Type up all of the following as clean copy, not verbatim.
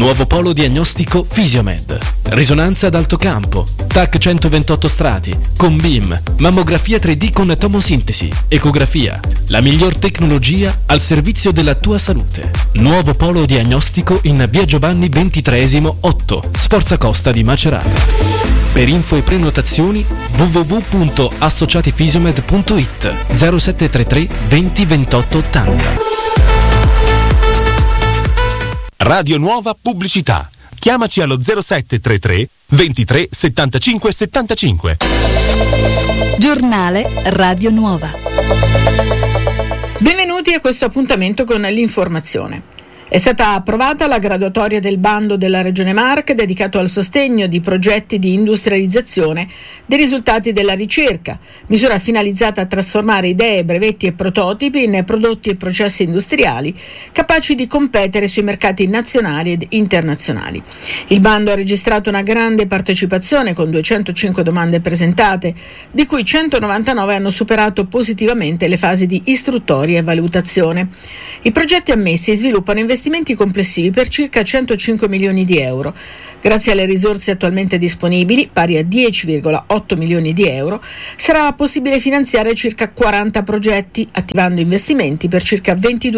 Nuovo polo diagnostico Fisiomed. Risonanza ad alto campo, TAC 128 strati, con BIM, mammografia 3D con tomosintesi, ecografia. La miglior tecnologia al servizio della tua salute. Nuovo polo diagnostico in via Giovanni XXIII 8, Sforza Costa di Macerata. Per info e prenotazioni www.associatifisiomed.it 0733 20 28 80. Radio Nuova Pubblicità. Chiamaci allo 0733 23 75 75. Giornale Radio Nuova. Benvenuti a questo appuntamento con l'informazione. È stata approvata la graduatoria del bando della Regione Marche dedicato al sostegno di progetti di industrializzazione dei risultati della ricerca, misura finalizzata a trasformare idee, brevetti e prototipi in prodotti e processi industriali capaci di competere sui mercati nazionali ed internazionali. Il bando ha registrato una grande partecipazione con 205 domande presentate, di cui 199 hanno superato positivamente le fasi di istruttoria e valutazione. I progetti ammessi sviluppano investimenti complessivi per circa 105 milioni di euro. Grazie alle risorse attualmente disponibili, pari a 10,8 milioni di euro, sarà possibile finanziare circa 40 progetti, attivando investimenti per circa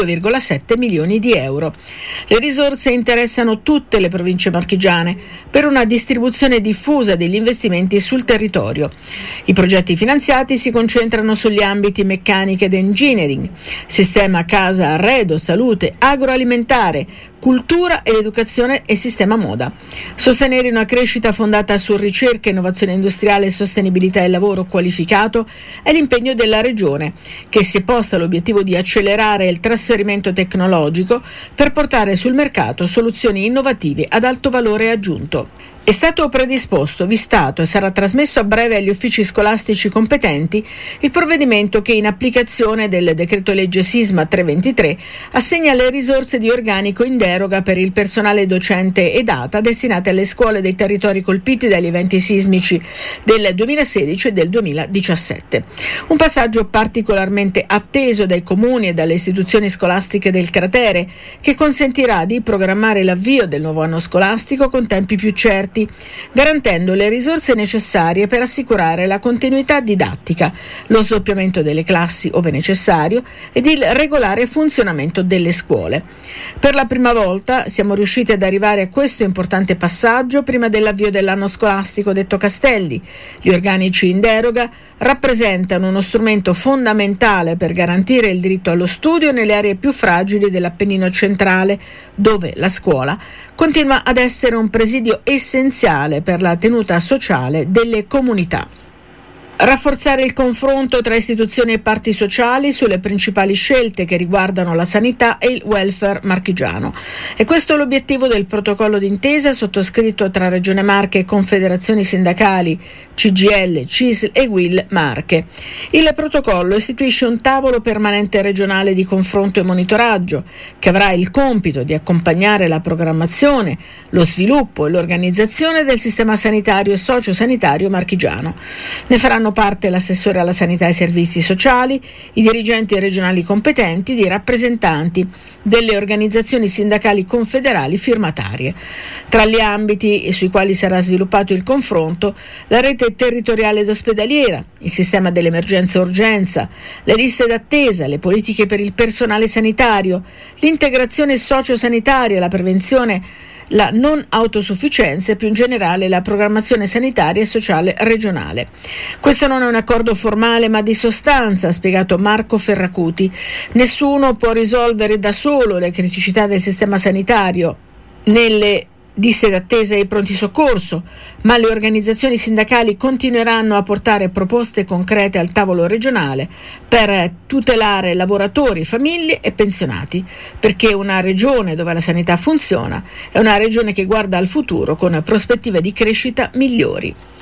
22,7 milioni di euro. Le risorse interessano tutte le province marchigiane per una distribuzione diffusa degli investimenti sul territorio. I progetti finanziati si concentrano sugli ambiti meccanica ed engineering, sistema casa arredo, salute, agroalimentare, cultura ed educazione e sistema moda. Sostenere una crescita fondata su ricerca, innovazione industriale, sostenibilità e lavoro qualificato è l'impegno della Regione, che si è posta l'obiettivo di accelerare il trasferimento tecnologico per portare sul mercato soluzioni innovative ad alto valore aggiunto. È stato predisposto, vistato e sarà trasmesso a breve agli uffici scolastici competenti il provvedimento che, in applicazione del decreto legge Sisma 323, assegna le risorse di organico in deroga per il personale docente ed ATA destinate alle scuole dei territori colpiti dagli eventi sismici del 2016 e del 2017. Un passaggio particolarmente atteso dai comuni e dalle istituzioni scolastiche del cratere, che consentirà di programmare l'avvio del nuovo anno scolastico con tempi più certi, garantendo le risorse necessarie per assicurare la continuità didattica, lo sdoppiamento delle classi ove necessario ed il regolare funzionamento delle scuole. Per la prima volta siamo riusciti ad arrivare a questo importante passaggio prima dell'avvio dell'anno scolastico detto Castelli. Gli organici in deroga rappresentano uno strumento fondamentale per garantire il diritto allo studio nelle aree più fragili dell'Appennino centrale, dove la scuola continua ad essere un presidio essenziale per la tenuta sociale delle comunità. Rafforzare il confronto tra istituzioni e parti sociali sulle principali scelte che riguardano la sanità e il welfare marchigiano. E questo è l'obiettivo del protocollo d'intesa sottoscritto tra Regione Marche e confederazioni sindacali CGIL, CISL e UIL Marche. Il protocollo istituisce un tavolo permanente regionale di confronto e monitoraggio che avrà il compito di accompagnare la programmazione, lo sviluppo e l'organizzazione del sistema sanitario e sociosanitario marchigiano. Ne faranno parte l'assessore alla sanità e ai servizi sociali, i dirigenti regionali competenti, i rappresentanti delle organizzazioni sindacali confederali firmatarie. Tra gli ambiti sui quali sarà sviluppato il confronto, la rete territoriale ed ospedaliera, il sistema dell'emergenza e urgenza, le liste d'attesa, le politiche per il personale sanitario, l'integrazione sociosanitaria, la prevenzione, la non autosufficienza e più in generale la programmazione sanitaria e sociale regionale. Questo non è un accordo formale ma di sostanza, ha spiegato Marco Ferracuti. Nessuno può risolvere da solo le criticità del sistema sanitario nelle liste d'attesa e pronti soccorso, ma le organizzazioni sindacali continueranno a portare proposte concrete al tavolo regionale per tutelare lavoratori, famiglie e pensionati, perché una regione dove la sanità funziona è una regione che guarda al futuro con prospettive di crescita migliori.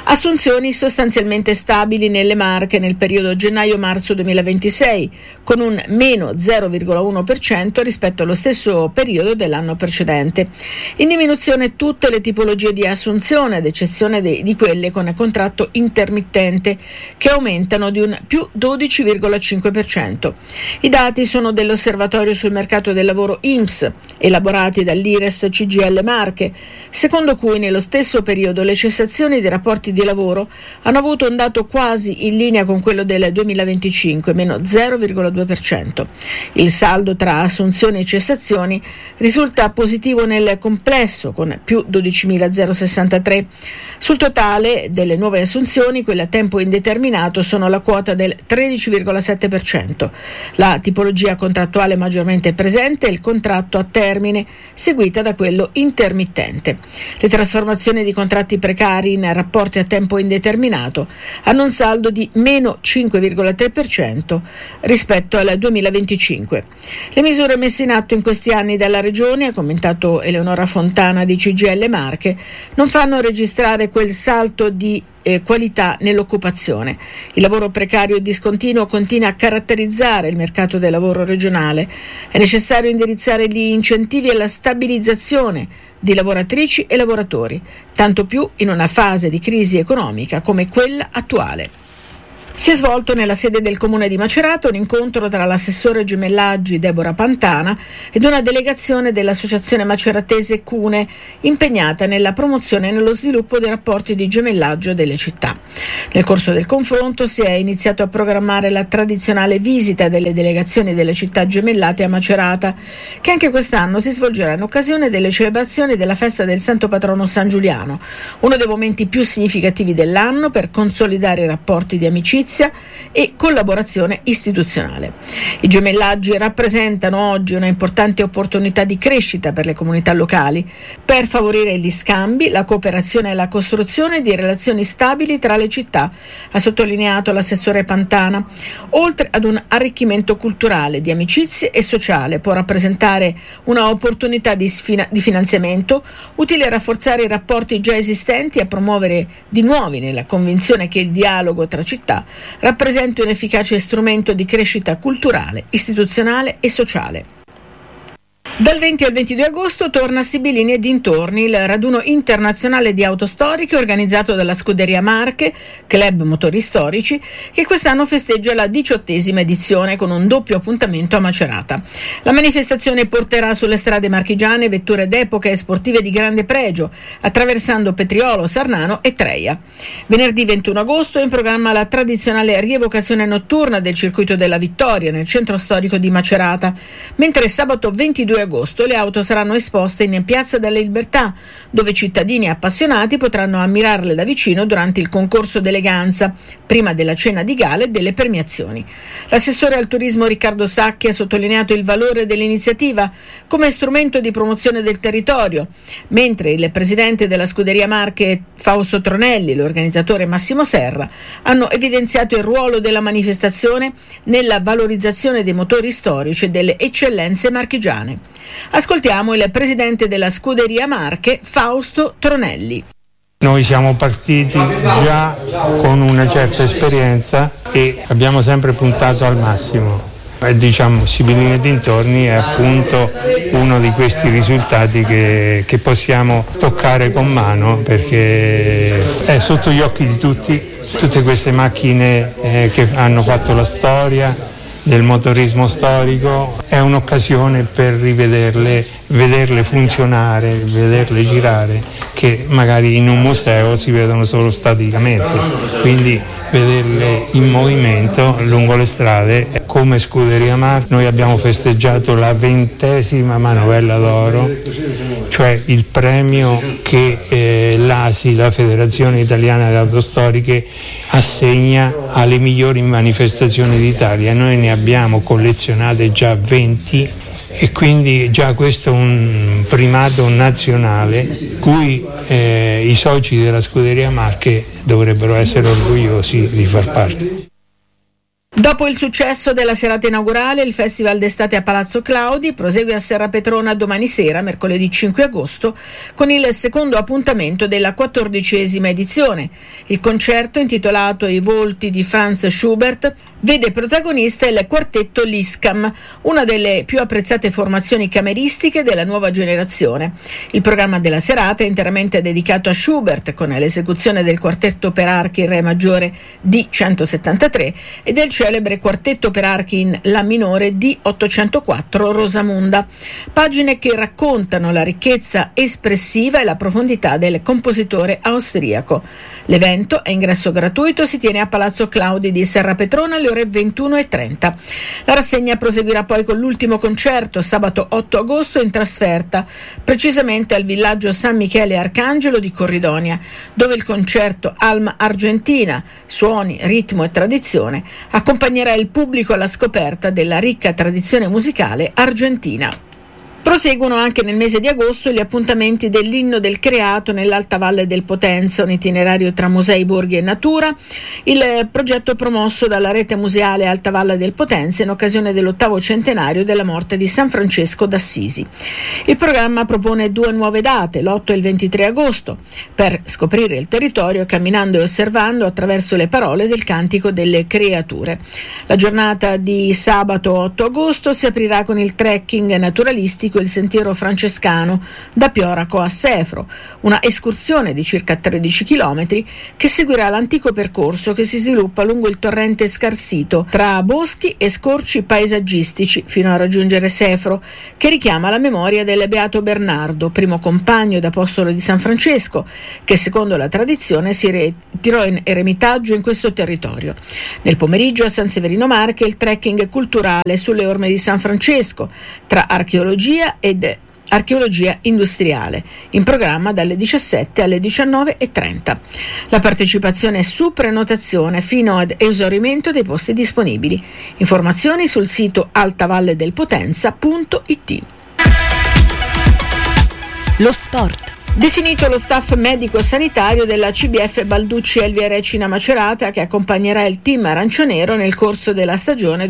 Assunzioni sostanzialmente stabili nelle Marche nel periodo gennaio-marzo 2026, con un meno 0,1% rispetto allo stesso periodo dell'anno precedente. In diminuzione tutte le tipologie di assunzione, ad eccezione di quelle con contratto intermittente, che aumentano di un più 12,5%. I dati sono dell'Osservatorio sul mercato del lavoro INPS, elaborati dall'IRES CGIL Marche, secondo cui nello stesso periodo le cessazioni dei rapporti di lavoro hanno avuto un dato quasi in linea con quello del 2025, meno 0,2%. Il saldo tra assunzioni e cessazioni risulta positivo nel complesso, con più 12.063. Sul totale delle nuove assunzioni, quelle a tempo indeterminato sono la quota del 13,7%. La tipologia contrattuale maggiormente presente è il contratto a termine, seguita da quello intermittente. Le trasformazioni di contratti precari in rapporti a tempo indeterminato hanno un saldo di meno 5,3% rispetto al 2025. Le misure messe in atto in questi anni dalla Regione, ha commentato Eleonora Fontana di CGIL Marche, non fanno registrare quel salto di qualità nell'occupazione. Il lavoro precario e discontinuo continua a caratterizzare il mercato del lavoro regionale. È necessario indirizzare gli incentivi alla stabilizzazione di lavoratrici e lavoratori, tanto più in una fase di crisi economica come quella attuale. Si è svolto nella sede del Comune di Macerata un incontro tra l'assessore gemellaggi Deborah Pantana ed una delegazione dell'Associazione Maceratese CUNE, impegnata nella promozione e nello sviluppo dei rapporti di gemellaggio delle città. Nel corso del confronto si è iniziato a programmare la tradizionale visita delle delegazioni delle città gemellate a Macerata, che anche quest'anno si svolgerà in occasione delle celebrazioni della festa del Santo Patrono San Giuliano, uno dei momenti più significativi dell'anno per consolidare i rapporti di amicizia e collaborazione istituzionale. I gemellaggi rappresentano oggi una importante opportunità di crescita per le comunità locali, per favorire gli scambi, la cooperazione e la costruzione di relazioni stabili tra le città, ha sottolineato l'assessore Pantana. Oltre ad un arricchimento culturale, di amicizie e sociale, può rappresentare una opportunità di finanziamento utile a rafforzare i rapporti già esistenti e a promuovere di nuovi, nella convinzione che il dialogo tra città rappresenti un efficace strumento di crescita culturale, istituzionale e sociale. Dal 20 al 22 agosto torna a Sibilini e dintorni il raduno internazionale di auto storiche organizzato dalla Scuderia Marche, Club Motori Storici, che quest'anno festeggia la 18ª edizione con un doppio appuntamento a Macerata. La manifestazione porterà sulle strade marchigiane vetture d'epoca e sportive di grande pregio, attraversando Petriolo, Sarnano e Treia. Venerdì 21 agosto è in programma la tradizionale rievocazione notturna del Circuito della Vittoria nel centro storico di Macerata, mentre sabato 22 agosto le auto saranno esposte in Piazza della Libertà, dove cittadini appassionati potranno ammirarle da vicino durante il concorso d'eleganza, prima della cena di gala e delle premiazioni. L'assessore al turismo Riccardo Sacchi ha sottolineato il valore dell'iniziativa come strumento di promozione del territorio, mentre il presidente della Scuderia Marche Fausto Tronelli e l'organizzatore Massimo Serra hanno evidenziato il ruolo della manifestazione nella valorizzazione dei motori storici e delle eccellenze marchigiane. Ascoltiamo il presidente della Scuderia Marche, Fausto Tronelli. Noi siamo partiti già con una certa esperienza e abbiamo sempre puntato al massimo. Diciamo Sibilini e dintorni è appunto uno di questi risultati che possiamo toccare con mano, perché è sotto gli occhi di tutti, tutte queste macchine che hanno fatto la storia del motorismo storico. È un'occasione per rivederle, vederle funzionare, vederle girare, che magari in un museo si vedono solo staticamente, quindi vederle in movimento lungo le strade. Come Scuderia Marche noi abbiamo festeggiato la 20ª Manovella d'Oro, cioè il premio che l'ASI, la Federazione Italiana di Autostoriche, assegna alle migliori manifestazioni d'Italia. Noi ne abbiamo collezionate già 20 e quindi già questo è un primato nazionale cui i soci della Scuderia Marche dovrebbero essere orgogliosi di far parte. Dopo il successo della serata inaugurale, il Festival d'estate a Palazzo Claudi prosegue a Serra Petrona domani sera, mercoledì 5 agosto, con il secondo appuntamento della 14ª edizione. Il concerto, intitolato I volti di Franz Schubert, vede protagonista il quartetto Liscam, una delle più apprezzate formazioni cameristiche della nuova generazione. Il programma della serata è interamente dedicato a Schubert, con l'esecuzione del quartetto per archi in Re maggiore D173 e del celebre quartetto per archi in La minore D804 Rosamunda, pagine che raccontano la ricchezza espressiva e la profondità del compositore austriaco. L'evento è ingresso gratuito, si tiene a Palazzo Claudi di Serra Petrona alle ore 21:30. La rassegna proseguirà poi con l'ultimo concerto sabato 8 agosto in trasferta, precisamente al villaggio San Michele Arcangelo di Corridonia, dove il concerto Alma Argentina, suoni, ritmo e tradizione, accompagnerà il pubblico alla scoperta della ricca tradizione musicale argentina. Proseguono anche nel mese di agosto gli appuntamenti dell'Inno del Creato nell'Alta Valle del Potenza, un itinerario tra musei, borghi e natura, il progetto promosso dalla rete museale Alta Valle del Potenza in occasione dell'8° centenario della morte di San Francesco d'Assisi. Il programma propone 2 nuove date, l'8 e il 23 agosto, per scoprire il territorio camminando e osservando attraverso le parole del Cantico delle Creature. La giornata di sabato 8 agosto si aprirà con il trekking naturalistico Il Sentiero Francescano da Pioraco a Sefro, una escursione di circa 13 km che seguirà l'antico percorso che si sviluppa lungo il torrente Scarsito tra boschi e scorci paesaggistici fino a raggiungere Sefro, che richiama la memoria del Beato Bernardo, primo compagno ed apostolo di San Francesco, che secondo la tradizione si ritirò in eremitaggio in questo territorio. Nel pomeriggio a San Severino Marche il trekking culturale sulle orme di San Francesco tra archeologia ed archeologia industriale, in programma dalle 17 alle 19:30. La partecipazione è su prenotazione fino ad esaurimento dei posti disponibili. Informazioni sul sito altavalledelpotenza.it. Lo sport. Definito lo staff medico-sanitario della CBF Balducci Elvia Recina Macerata, che accompagnerà il team aranciονero nel corso della stagione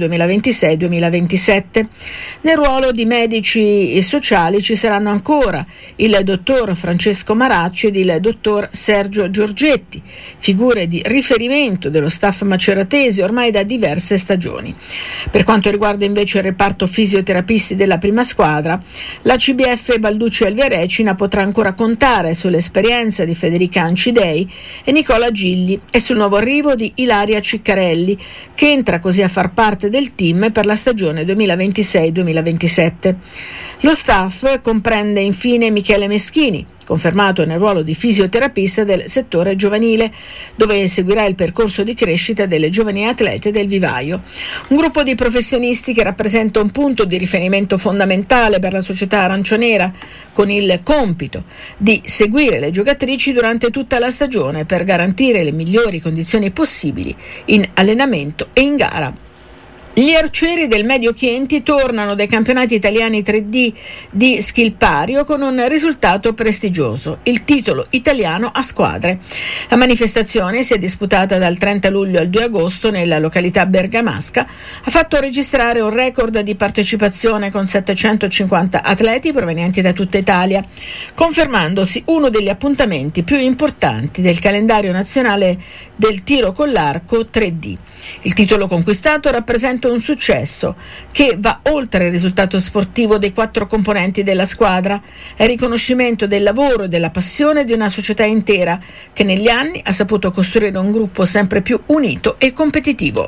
2026-2027. Nel ruolo di medici sociali ci saranno ancora il dottor Francesco Maracci ed il dottor Sergio Giorgetti, figure di riferimento dello staff maceratese ormai da diverse stagioni. Per quanto riguarda invece il reparto fisioterapisti della prima squadra, la CBF Balducci Elvia Recina potrà ancora contare sull'esperienza di Federica Ancidei e Nicola Gigli e sul nuovo arrivo di Ilaria Ciccarelli, che entra così a far parte del team per la stagione 2026-2027. Lo staff comprende infine Michele Meschini, confermato nel ruolo di fisioterapista del settore giovanile, dove seguirà il percorso di crescita delle giovani atlete del vivaio. Un gruppo di professionisti che rappresenta un punto di riferimento fondamentale per la società aranciονera, con il compito di seguire le giocatrici durante tutta la stagione per garantire le migliori condizioni possibili in allenamento e in gara. Gli arcieri del Medio Chienti tornano dai campionati italiani 3D di Schilpario con un risultato prestigioso, il titolo italiano a squadre. La manifestazione, si è disputata dal 30 luglio al 2 agosto nella località bergamasca, ha fatto registrare un record di partecipazione con 750 atleti provenienti da tutta Italia, confermandosi uno degli appuntamenti più importanti del calendario nazionale del tiro con l'arco 3D. Il titolo conquistato rappresenta un successo che va oltre il risultato sportivo dei 4 componenti della squadra, è il riconoscimento del lavoro e della passione di una società intera che negli anni ha saputo costruire un gruppo sempre più unito e competitivo.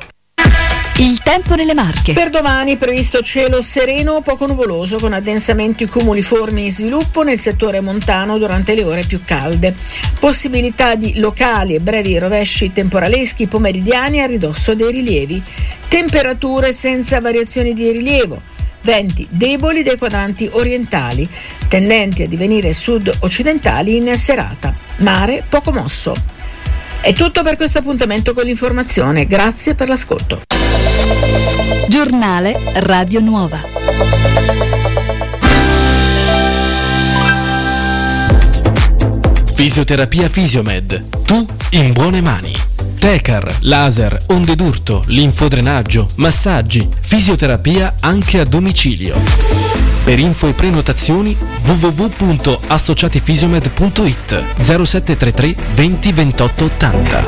Il tempo nelle Marche. Per domani previsto cielo sereno o poco nuvoloso con addensamenti cumuliformi in sviluppo nel settore montano durante le ore più calde. Possibilità di locali e brevi rovesci temporaleschi pomeridiani a ridosso dei rilievi. Temperature senza variazioni di rilievo. Venti deboli dai quadranti orientali, tendenti a divenire sud-occidentali in serata. Mare poco mosso. È tutto per questo appuntamento con l'informazione. Grazie per l'ascolto. Giornale Radio Nuova. Fisioterapia Fisiomed. Tu in buone mani. Tecar, laser, onde d'urto, linfodrenaggio, massaggi, fisioterapia anche a domicilio. Per info e prenotazioni www.associatifisiomed.it 0733 20 28 80.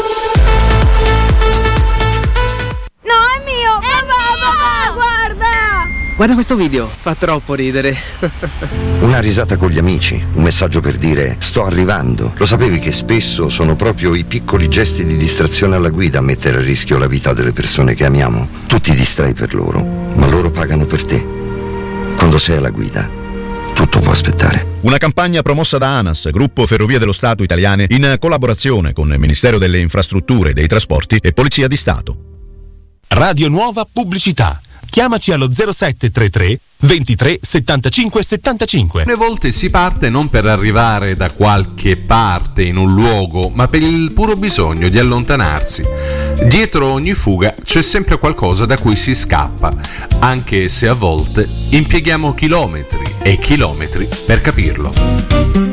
No, è mio! Papà, guarda! Guarda questo video, fa troppo ridere. Una risata con gli amici, un messaggio per dire sto arrivando. Lo sapevi che spesso sono proprio i piccoli gesti di distrazione alla guida a mettere a rischio la vita delle persone che amiamo? Tu ti distrai per loro, ma loro pagano per te. Quando sei alla guida, tutto può aspettare. Una campagna promossa da ANAS, Gruppo Ferrovie dello Stato Italiane, in collaborazione con il Ministero delle Infrastrutture e dei Trasporti e Polizia di Stato. Radio Nuova Pubblicità. Chiamaci allo 0733 23 75 75. Alcune volte si parte non per arrivare da qualche parte in un luogo, ma per il puro bisogno di allontanarsi. Dietro ogni fuga c'è sempre qualcosa da cui si scappa, anche se a volte impieghiamo chilometri e chilometri per capirlo.